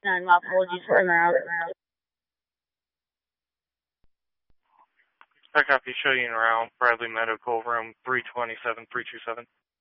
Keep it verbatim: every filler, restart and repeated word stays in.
And my apologies for in out. I copy, show you in route, Bradley Medical, room three twenty-seven, three two seven.